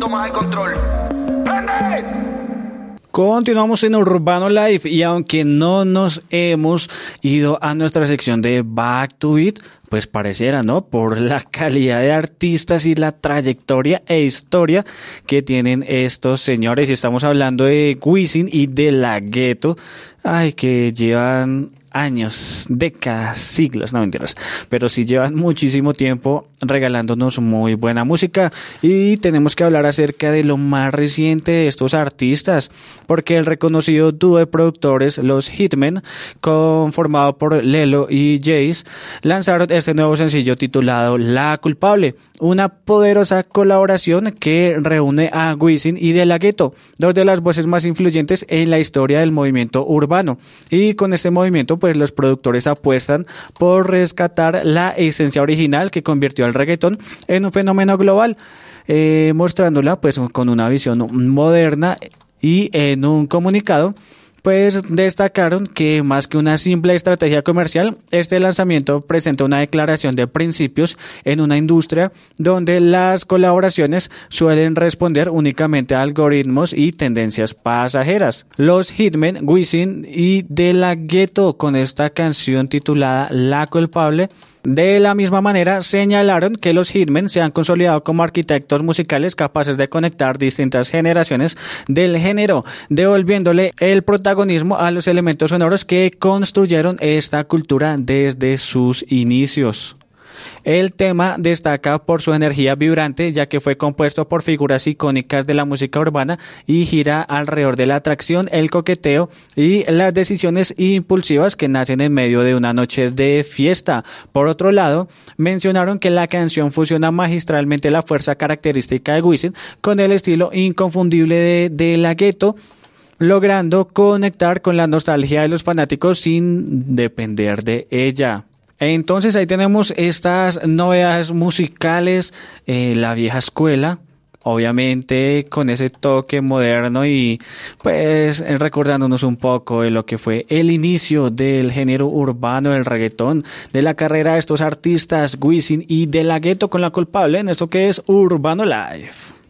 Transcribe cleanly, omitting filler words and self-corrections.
tomas el control. ¡Prende! Continuamos en Urbano Live y aunque no nos hemos ido a nuestra sección de Back to Beat, pues pareciera, ¿no? Por la calidad de artistas y la trayectoria e historia que tienen estos señores. Y estamos hablando de Wisin y de La Ghetto, que llevan años, décadas, siglos, no mentiras, pero sí llevan muchísimo tiempo regalándonos muy buena música. Y tenemos que hablar acerca de lo más reciente de estos artistas, porque el reconocido dúo de productores, los Hitmen, conformado por Lelo y Jace, lanzaron este nuevo sencillo titulado La Culpable, una poderosa colaboración que reúne a Wisin y De La Ghetto, dos de las voces más influyentes en la historia del movimiento urbano. Y con este movimiento pues los productores apuestan por rescatar la esencia original que convirtió al reggaetón en un fenómeno global, mostrándola pues con una visión moderna. Y en un comunicado pues destacaron que más que una simple estrategia comercial, este lanzamiento presenta una declaración de principios en una industria donde las colaboraciones suelen responder únicamente a algoritmos y tendencias pasajeras. Los Hitmen, Wisin y De La Ghetto, con esta canción titulada La Culpable, de la misma manera señalaron que los Hitmen se han consolidado como arquitectos musicales capaces de conectar distintas generaciones del género, devolviéndole el protagonismo a los elementos sonoros que construyeron esta cultura desde sus inicios. El tema destaca por su energía vibrante, ya que fue compuesto por figuras icónicas de la música urbana y gira alrededor de la atracción, el coqueteo y las decisiones impulsivas que nacen en medio de una noche de fiesta. Por otro lado, mencionaron que la canción fusiona magistralmente la fuerza característica de Wisin con el estilo inconfundible de La Ghetto, logrando conectar con la nostalgia de los fanáticos sin depender de ella. Entonces ahí tenemos estas novedades musicales, la vieja escuela, obviamente con ese toque moderno y pues recordándonos un poco de lo que fue el inicio del género urbano del reggaetón, de la carrera de estos artistas Wisin y De La Ghetto con La Culpable en esto que es Urbano Live.